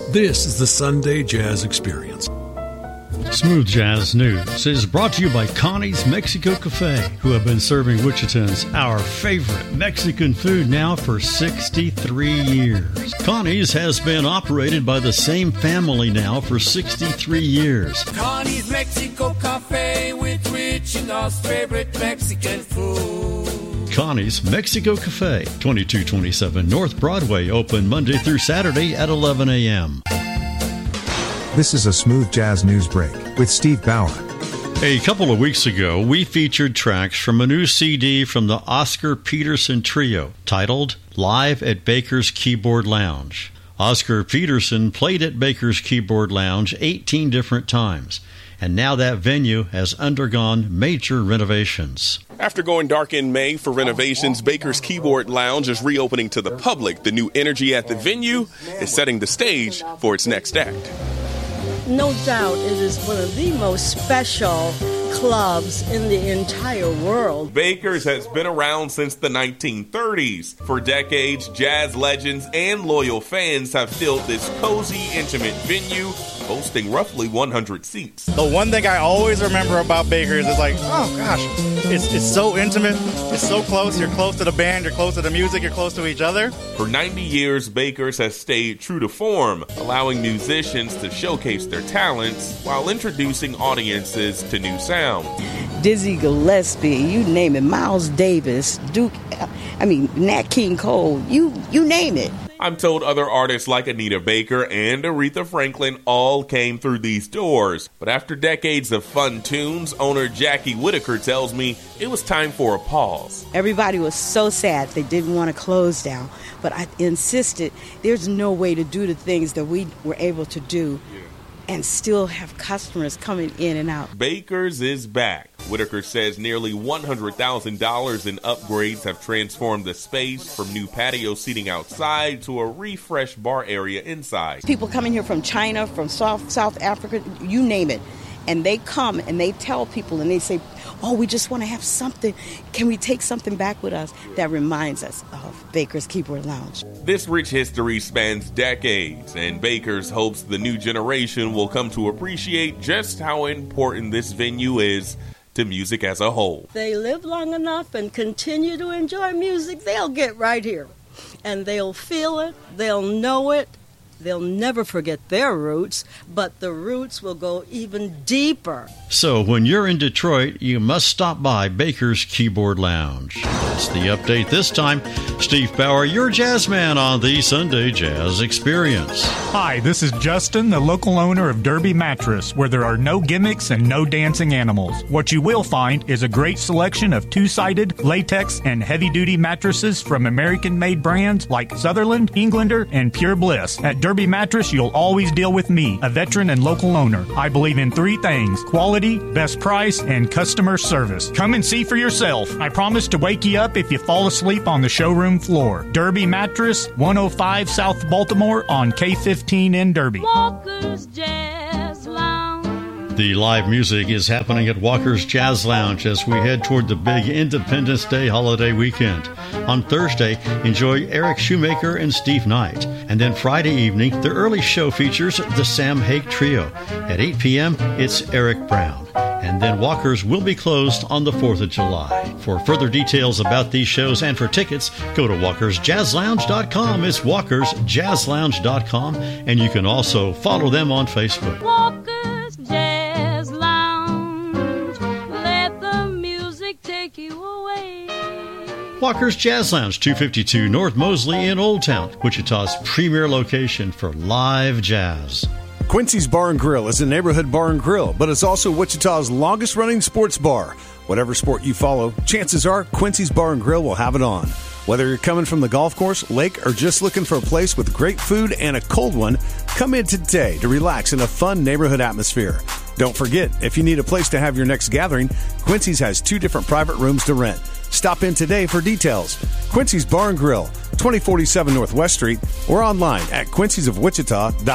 This is the Sunday Jazz Experience. Smooth Jazz News is brought to you by Connie's Mexico Cafe, who have been serving Wichitans our favorite Mexican food now for 63 years. Connie's has been operated by the same family now for 63 years. Connie's Mexico Cafe with Wichita's favorite Mexican food. Connie's Mexico Cafe, 2227 North Broadway, open Monday through Saturday at 11 a.m. This is a Smooth Jazz News Break with Steve Bauer. A couple of weeks ago, we featured tracks from a new CD from the Oscar Peterson Trio titled Live at Baker's Keyboard Lounge. Oscar Peterson played at Baker's Keyboard Lounge 18 different times, and now that venue has undergone major renovations. After going dark in May for renovations, Baker's Keyboard Lounge is reopening to the public. The new energy at the venue is setting the stage for its next act. No doubt it is one of the most special clubs in the entire world. Baker's has been around since the 1930s. For decades, jazz legends and loyal fans have filled this cozy, intimate venue, boasting roughly 100 seats. The one thing I always remember about Baker's is like, oh gosh, it's so intimate, it's so close, you're close to the band, you're close to the music, you're close to each other. For 90 years, Baker's has stayed true to form, allowing musicians to showcase their talents while introducing audiences to new sounds. Dizzy Gillespie, you name it, Miles Davis, Nat King Cole, you name it. I'm told other artists like Anita Baker and Aretha Franklin all came through these doors. But after decades of fun tunes, owner Jackie Whitaker tells me it was time for a pause. Everybody was so sad they didn't want to close down. But I insisted there's no way to do the things that we were able to do and still have customers coming in and out. Baker's is back. Whitaker says nearly $100,000 in upgrades have transformed the space, from new patio seating outside to a refreshed bar area inside. People coming here from China, from South Africa, you name it. And they come and they tell people and they say, oh, we just want to have something. Can we take something back with us that reminds us of Baker's Keyboard Lounge? This rich history spans decades, and Baker's hopes the new generation will come to appreciate just how important this venue is to music as a whole. They live long enough and continue to enjoy music, they'll get right here. And they'll feel it, they'll know it. They'll never forget their roots, but the roots will go even deeper. So when you're in Detroit, you must stop by Baker's Keyboard Lounge. That's the update this time. Steve Bauer, your jazz man on the Sunday Jazz Experience. Hi, this is Justin, the local owner of Derby Mattress, where there are no gimmicks and no dancing animals. What you will find is a great selection of two-sided, latex, and heavy-duty mattresses from American-made brands like Sutherland, Englander, and Pure Bliss. At Derby Mattress, you'll always deal with me, a veteran and local owner. I believe in three things: quality, best price, and customer service. Come and see for yourself. I promise to wake you up if you fall asleep on the showroom floor. Derby Mattress, 105 South Baltimore on K15 in Derby. Walker's Jazz Lounge. The live music is happening at Walker's Jazz Lounge as we head toward the big Independence Day holiday weekend. On Thursday, enjoy Eric Shoemaker and Steve Knight. And then Friday evening, the early show features the Sam Hake Trio. At 8 p.m., it's Eric Brown. And then Walker's will be closed on the 4th of July. For further details about these shows and for tickets, go to walkersjazzlounge.com. It's walkersjazzlounge.com. And you can also follow them on Facebook. Walker's Jazz Lounge. Let the music take you away. Walker's Jazz Lounge, 252 North Mosley in Old Town, Wichita's premier location for live jazz. Quincy's Bar and Grill is a neighborhood bar and grill, but it's also Wichita's longest-running sports bar. Whatever sport you follow, chances are Quincy's Bar and Grill will have it on. Whether you're coming from the golf course, lake, or just looking for a place with great food and a cold one, come in today to relax in a fun neighborhood atmosphere. Don't forget, if you need a place to have your next gathering, Quincy's has 2 different private rooms to rent. Stop in today for details. Quincy's Bar and Grill, 2047 Northwest Street, or online at quincy'sofwichita.com.